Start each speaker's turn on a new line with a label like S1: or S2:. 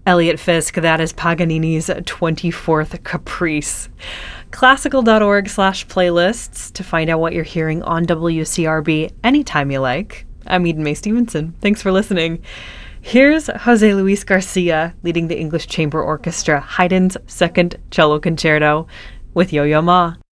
S1: Elliot Fisk, that is Paganini's 24th Caprice. Classical.org/playlists to find out what you're hearing on WCRB anytime you like. I'm Eden Mae Stevenson. Thanks for listening. Here's Jose Luis Garcia leading the English Chamber Orchestra, Haydn's Second Cello Concerto with Yo-Yo Ma.